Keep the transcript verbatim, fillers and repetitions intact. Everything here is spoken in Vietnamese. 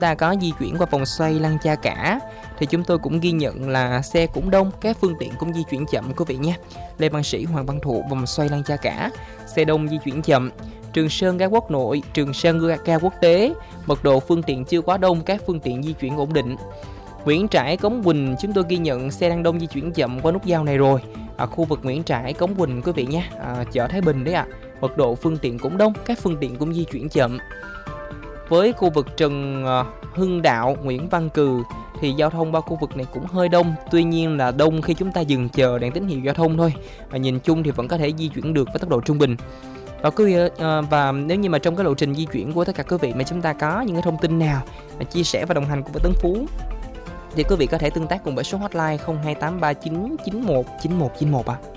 Ta có di chuyển qua vòng xoay Lăng Cha Cả thì chúng tôi cũng ghi nhận là xe cũng đông, các phương tiện cũng di chuyển chậm quý vị nha. Lê Văn Sĩ, Hoàng Văn Thụ, vòng xoay Lăng Cha Cả, xe đông di chuyển chậm. Trường Sơn ga quốc nội, Trường Sơn ga quốc tế, mật độ phương tiện chưa quá đông, các phương tiện di chuyển ổn định. Nguyễn Trãi, Cống Quỳnh, chúng tôi ghi nhận xe đang đông di chuyển chậm qua nút giao này rồi. Ở khu vực Nguyễn Trãi, Cống Quỳnh quý vị nhé, à, chợ Thái Bình đấy ạ. À. Mật độ phương tiện cũng đông, các phương tiện cũng di chuyển chậm. Với khu vực Trần Hưng Đạo, Nguyễn Văn Cừ thì giao thông qua khu vực này cũng hơi đông, tuy nhiên là đông khi chúng ta dừng chờ đèn tín hiệu giao thông thôi. Và nhìn chung thì vẫn có thể di chuyển được với tốc độ trung bình. Và quý vị, và nếu như mà trong cái lộ trình di chuyển của tất cả quý vị mà chúng ta có những cái thông tin nào mà chia sẻ và đồng hành cùng với Tấn Phú thì quý vị có thể tương tác cùng với số hotline không hai tám ba chín chín một chín một chín một ạ. À.